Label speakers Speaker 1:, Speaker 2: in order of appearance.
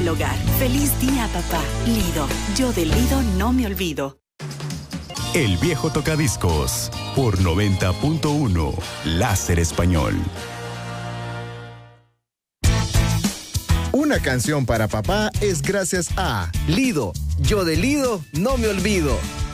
Speaker 1: del hogar. ¡Feliz día, papá! Lido. Yo de Lido no me olvido.
Speaker 2: El viejo tocadiscos por 90.1 Láser Español.
Speaker 3: Una canción para papá es gracias a Lido. Yo de Lido no me olvido.